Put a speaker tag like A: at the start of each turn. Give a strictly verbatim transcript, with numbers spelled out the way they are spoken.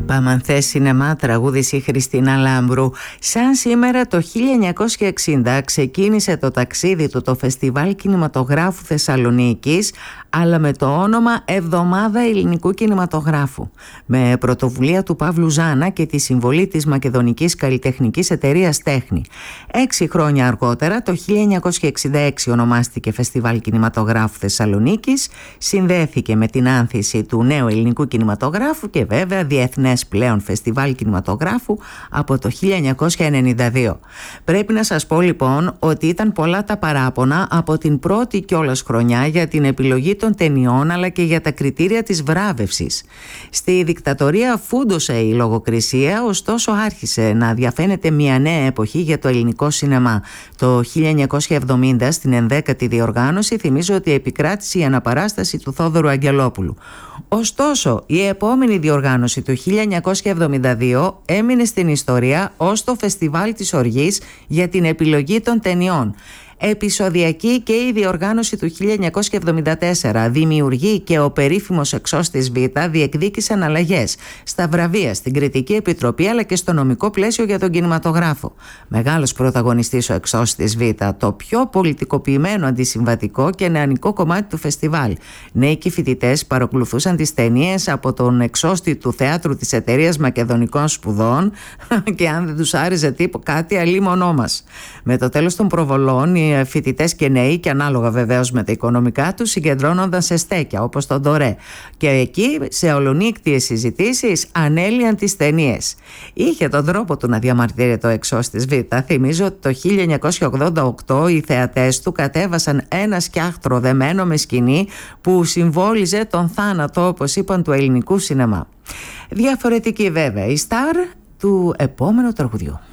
A: Παμανθέ Σινεμά, τραγούδησε η Χριστίνα Λάμπρου. Σαν σήμερα το χίλια εννιακόσια εξήντα ξεκίνησε το ταξίδι του το Φεστιβάλ Κινηματογράφου Θεσσαλονίκης, αλλά με το όνομα Εβδομάδα Ελληνικού Κινηματογράφου. Με πρωτοβουλία του Παύλου Ζάνα και τη συμβολή της Μακεδονικής Καλλιτεχνικής Εταιρείας Τέχνη. Έξι χρόνια αργότερα, το χίλια εννιακόσια εξήντα έξι, ονομάστηκε Φεστιβάλ Κινηματογράφου Θεσσαλονίκης, συνδέθηκε με την άνθηση του νέου ελληνικού κινηματογράφου και βέβαια διεθνές πλέον Φεστιβάλ Κινηματογράφου από το χίλια εννιακόσια ενενήντα δύο. Πρέπει να σας πω λοιπόν ότι ήταν πολλά τα παράπονα από την πρώτη κιόλας χρονιά για την επιλογή των ταινιών, αλλά και για τα κριτήρια της βράβευσης. Στη δικτατορία φούντωσε η λογοκρισία, ωστόσο άρχισε να διαφαίνεται μια νέα εποχή για το ελληνικό σινεμά. Το χίλια εννιακόσια εβδομήντα, στην ενδέκατη διοργάνωση, θυμίζω ότι επικράτησε η αναπαράσταση του Θόδωρου Αγγελόπουλου. Ωστόσο, η επόμενη διοργάνωση του χίλια εννιακόσια εβδομήντα δύο έμεινε στην ιστορία ως το Φεστιβάλ της Οργής για την επιλογή των ταινιών. Επεισοδιακή και η διοργάνωση του χίλια εννιακόσια εβδομήντα τέσσερα. Δημιουργοί και ο περίφημος Εξώστης Β διεκδίκησαν αλλαγές στα βραβεία, στην Κριτική Επιτροπή αλλά και στο νομικό πλαίσιο για τον κινηματογράφο. Μεγάλος πρωταγωνιστής ο Εξώστης Β, το πιο πολιτικοποιημένο, αντισυμβατικό και νεανικό κομμάτι του φεστιβάλ. Νέοι και φοιτητές παρακολουθούσαν τις ταινίες από τον εξώστη του θεάτρου της Εταιρείας Μακεδονικών Σπουδών και αν δεν τους άρεσε τίποτα κάτι, αλίμονό μας. Με το τέλος των προβολών, οι φοιτητές και νέοι, και ανάλογα βεβαίως με τα οικονομικά τους, συγκεντρώνονταν σε στέκια όπως τον Ντορέ και εκεί σε ολονύκτιες συζητήσεις ανέλυαν τις ταινίες. Είχε τον τρόπο του να διαμαρτύρεται ο Εξώστης Β. Θυμίζω ότι το χίλια εννιακόσια ογδόντα οκτώ οι θεατές του κατέβασαν ένα σκιάχτρο δεμένο με σκηνή που συμβόλιζε τον θάνατο, όπως είπαν, του ελληνικού σινεμά. Διαφορετική βέβαια η στάρ του επόμενου τραγουδιού.